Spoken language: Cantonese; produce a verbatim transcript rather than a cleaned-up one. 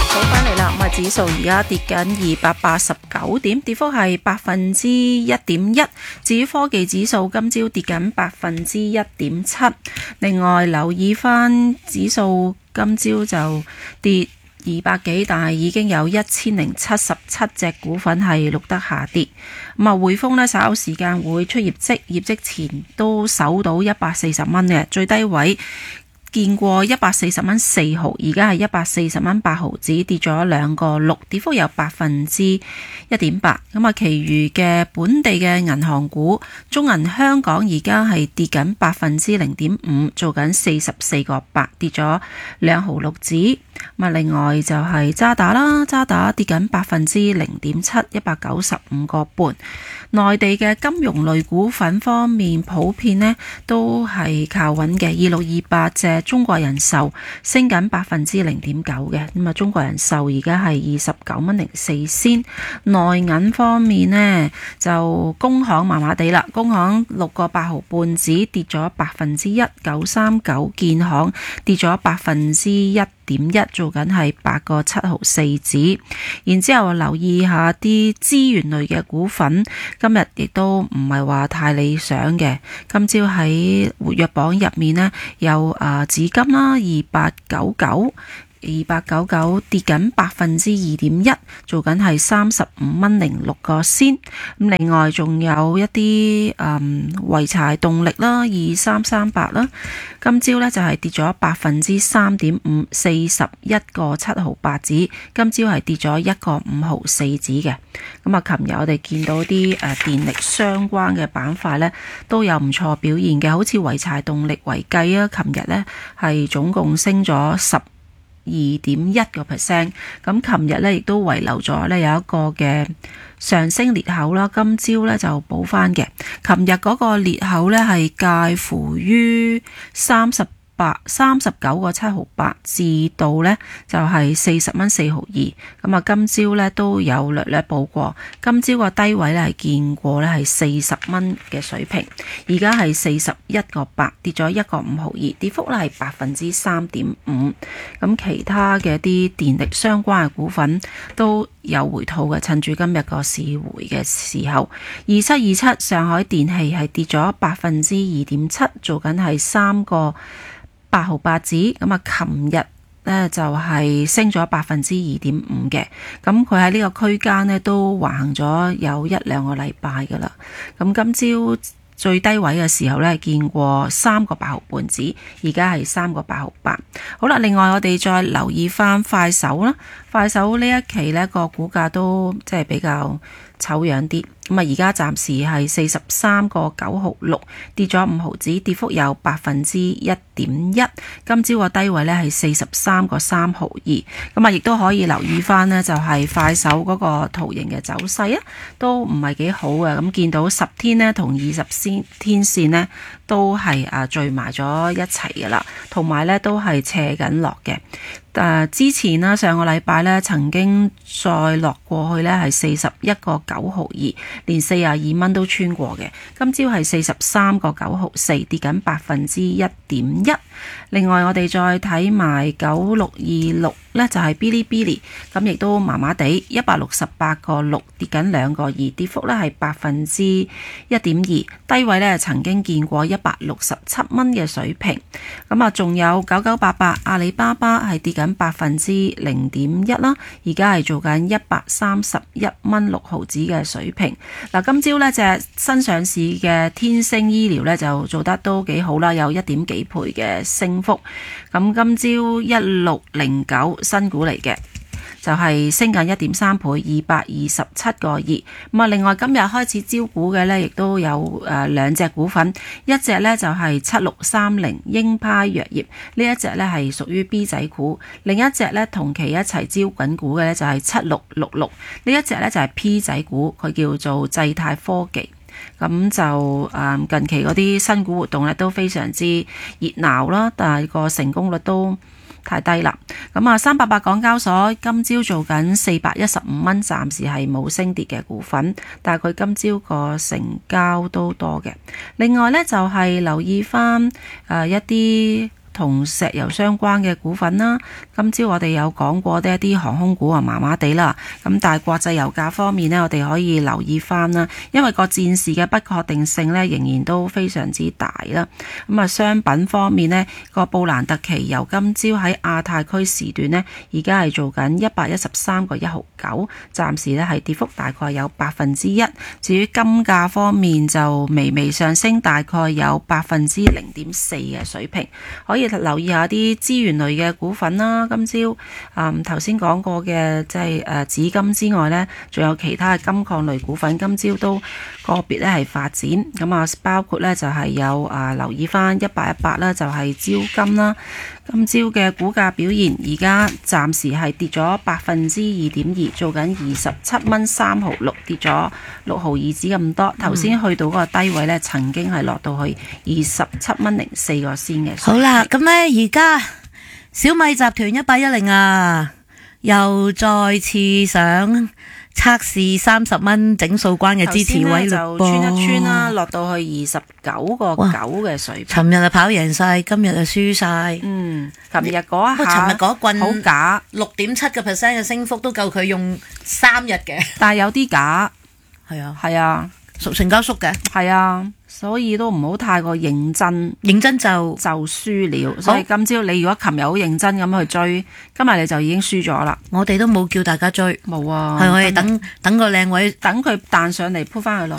好，翻嚟啦，咁啊，指數而家跌緊二百八十九點，跌幅係百分之一點一。至於科技指數，今朝跌緊百分之一點七。另外留意翻指數，今朝就跌二百幾，但係已經有一千零七十七隻股份係錄得下跌。咁啊，匯豐呢稍後時間會出業績，業績前都守到一百四十蚊嘅最低位。見過一百四十蚊四毫，而家係一百四十蚊八毫子，跌咗兩個六，跌幅有百分之一點八。咁啊，其餘嘅本地嘅銀行股，中銀香港而家係跌緊百分之零點五，做緊四十四個八，跌咗兩毫六子。咁啊，另外就係渣打啦，渣打跌緊百分之零點七，一百九十五個半。內地嘅金融類股份方面，普遍呢都係靠穩嘅，二六二八隻中國人壽升緊百分之零點九嘅，咁啊，中國人壽而家係二十九蚊零四仙。內銀方面呢，就工行麻麻地啦，工行六個八毫半子跌咗百分之一，九三九建行跌咗百分之一點一，做緊係八個七毫四子。然之後留意下啲資源類嘅股份，今日亦都唔係話太理想嘅。今朝喺活躍榜入面呢，有啊紫金啦，二八九九。二百九十九跌緊百分之二點一，做緊係三十五蚊零六個仙。咁另外仲有一啲誒濰柴動力啦，二三三八啦，今朝呢就係跌咗百分之三點五，四十一個七毫八子。今朝係跌咗一個五毫四子嘅。咁啊，琴日我哋見到啲誒電力相關嘅板塊呢都有唔錯表現嘅，好似濰柴動力為計啊，琴日呢係總共升咗十二點一個 percent， 咁琴日咧亦都遺留咗咧有一個嘅上升裂口啦，今朝咧就補翻嘅。琴日嗰個裂口咧係介乎於三十八三十九個七毫八至到咧就係四十蚊四毫二，咁啊今朝咧都有略略補過，今朝個低位咧係見過咧係四十蚊嘅水平，而家係四十一個八，跌咗一個五毫二，跌幅咧係百分之三點五。咁其他嘅啲電力相關嘅股份都有回吐嘅，趁住今日個市回嘅時候，二七二七上海電氣係跌咗百分之二點七，做緊係三個八毫八子。咁啊，琴日呢就係升咗百分之二點五嘅，咁佢喺呢個區間呢都橫行咗有一兩個禮拜噶啦。咁今朝最低位嘅時候呢，見過三個八毫半子，而家係三個八毫八。好啦，另外我哋再留意翻快手啦，快手呢一期呢個股價都即係比較醜樣啲。咁啊，而家暫時係四十三個九毫六，跌咗五毫子，跌幅有百分之一點一。今朝個低位呢係四十三個三毫二。咁啊，亦都可以留意翻呢，就係快手嗰個圖形嘅走勢啊，都唔係幾好嘅。咁見到十天呢同二十天線呢都係啊聚埋咗一齊嘅啦，同埋呢都係斜緊落嘅。誒、呃、之前啦，上個禮拜咧曾經再落過去咧，係四十一個九毫二，連四十二蚊都穿過嘅。今朝係四十三個九毫四，跌緊百分之一點一。另外我哋再睇埋九六二六咧，就係 Bilibili， 咁亦都麻麻地，一百六十八個六，跌緊兩個二，跌幅咧係百分之一點二。低位咧曾經見過一百六十七蚊嘅水平。咁啊，仲有九九八八阿里巴巴係跌緊百分之零點一啦，而家係做緊一百三十一蚊六毫子嘅水平。嗱，今朝呢隻新上市嘅天星醫療呢就做得都幾好啦，有一點幾倍嘅升幅。咁今朝一六零九新股嚟嘅，就係升緊一點三倍，二百二十七個二。咁啊，另外今日開始招股嘅呢，亦都有誒兩隻股份，一隻呢就係七六三零英派藥業，呢一隻呢係屬於 B 仔股，另一隻呢同期一齊招緊股嘅呢就係七六六六，呢一隻呢就係 P 仔股，佢叫做濟泰科技。咁就誒近期嗰啲新股活動咧都非常之熱鬧啦，但係個成功率都太低啦。咁啊，三八八港交所今朝做緊四百一十五蚊，暫時係冇升跌嘅股份，但係佢今朝個成交都多嘅。另外呢，就係、是、留意翻誒一啲同石油相關嘅股份啦。今朝我哋有講過啲一啲航空股啊，麻麻地啦。咁但係國際油價方面呢，我哋可以留意翻啦，因為個戰事嘅不確定性呢，仍然都非常之大啦。咁啊，商品方面呢，個布蘭特期油今朝喺亞太區時段呢，而家係做緊一百一十三個一毫九，暫時呢係跌幅大概有百分之一。至於金價方面就微微上升，大概有百分之零點四嘅水平。可以留意下啲資源類嘅股份啦。今朝嗯頭先講過嘅即係誒紫金之外呢，仲有其他嘅金礦類股份，今朝都個別咧係發展。咁啊，包括呢就係有啊留意翻一八一八啦，就係招金啦。今朝嘅股價表現，而家暫時係跌咗百分之二點二，做緊二十七蚊三毫六，跌咗六毫二子咁多。頭先去到嗰個低位呢，曾經係落到去二十七蚊零四個先嘅。 好啦，咁呢而家小米集團一八一零啊，又再次想測試三十蚊整數關嘅支持位就穿一穿啦，落到去二十九個九嘅水平。 尋日就跑贏晒，今日就輸晒。 嗯，尋日嗰一下， 尋日嗰棍好假， 六點七個 percent 嘅升幅都夠佢用三日嘅。 但係有啲假， 係啊， 係啊， 屬成交縮嘅， 係啊。所以都唔好太過認真， 認真就就輸了。所以今朝你如果琴日好認真咁去追，今日你就已經輸咗啦。 我哋都冇叫大家追， 冇啊， 係我哋等等個靚位， 等佢彈上嚟鋪翻佢落。